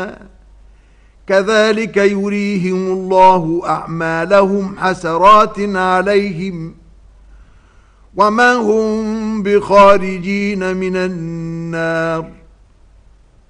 كذلك يريهم الله أعمالهم حسرات عليهم وما هم بخارجين من النار